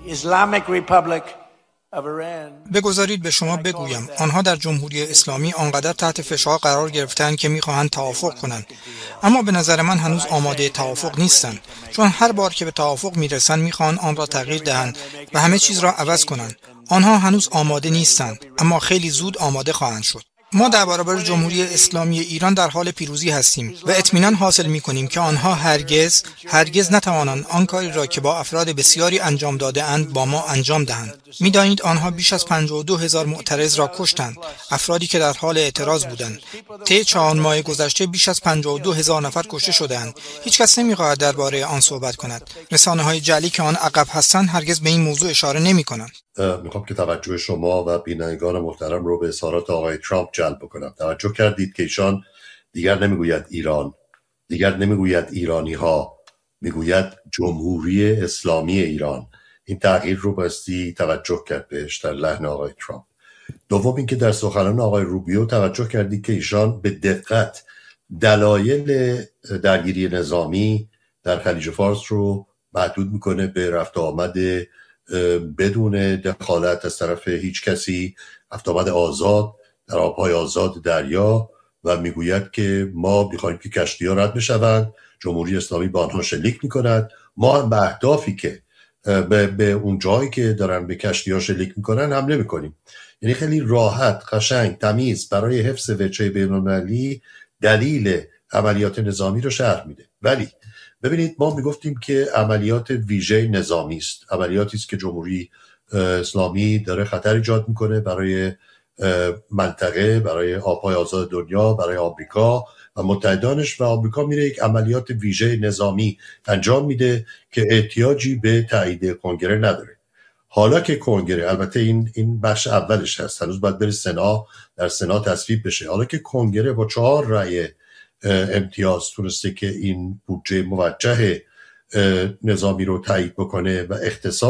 Islamic Republic of Iran. بگذارید به شما بگویم آنها در جمهوری اسلامی آنقدر تحت فشار قرار گرفتند که می‌خواهند توافق کنند، اما به نظر من هنوز آماده توافق نیستند، چون هر بار که به توافق می‌رسند می‌خواهند آن را تغییر دهند و همه چیز را عوض کنند. آنها هنوز آماده نیستند، اما خیلی زود آماده خواهند شد. ما در برابر جمهوری اسلامی ایران در حال پیروزی هستیم و اطمینان حاصل می‌کنیم که آنها هرگز نتوانند آن کاری را که با افراد بسیاری انجام داده اند با ما انجام دهند. می‌دانید آنها بیش از 52,000 معترض را کشتند، افرادی که در حال اعتراض بودند. طی 4 ماه گذشته بیش از 52,000 نفر کشته شدند. هیچ کس نمی‌خواهد درباره آن صحبت کند. رسانه‌های جعلی که آن عقب هستند هرگز به این موضوع اشاره نمی‌کنند. میخوام که توجه شما و بینندگان محترم رو به اظهارات آقای ترامپ جلب بکنم. توجه کردید که ایشان دیگر نمیگوید ایران، دیگر نمیگوید ایرانی ها، میگوید جمهوری اسلامی ایران. این تغییر رو باستی توجه کرد بهش در لحن آقای ترامپ. دوم اینکه در سخنان آقای روبیو توجه کردید که ایشان به دقت دلایل درگیری نظامی در خلیج فارس رو محدود میکنه به رفت و آمد بدون دخالت از طرف هیچ کسی، رفت آمد آزاد در آبهای آزاد دریا، و میگوید که ما میخوایم که کشتی‌ها رد بشوند، جمهوری اسلامی با آنها شلیک میکند، ما هم به اهدافی که به اون جایی که دارن به کشتی‌ها شلیک میکنن حمله میکنیم. یعنی خیلی راحت، قشنگ، تمیز برای حفظ وجه بین‌المللی دلیل عملیات نظامی رو شرح میده. ولی ببینید ما میگفتیم که عملیات ویژه نظامی است، عملیاتی است که جمهوری اسلامی داره خطر ایجاد میکنه برای منطقه، برای آبهای آزاد دنیا، برای آمریکا و متحدانش، و آمریکا میره یک عملیات ویژه نظامی انجام میده که احتیاجی به تایید کنگره نداره. حالا که کنگره، البته این بخش اولش هست، هنوز باید بره سنا، در سنا تصویب بشه. حالا که کنگره با 4 رأی امتیاز تونسته که این بودجه موجه نظامی رو تایید بکنه و اختصاص